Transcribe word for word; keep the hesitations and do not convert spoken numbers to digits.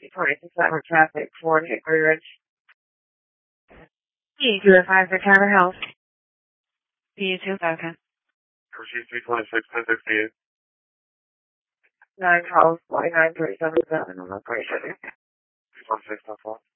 twenty-six hour traffic for Hickory Ridge. E two five for Counter Health. E two five. Proceed three twenty-six, ten sixty-eight. Nine calls, forty-nine, thirty-seven, seven. I'm not pretty sure. three twenty-six, ten four.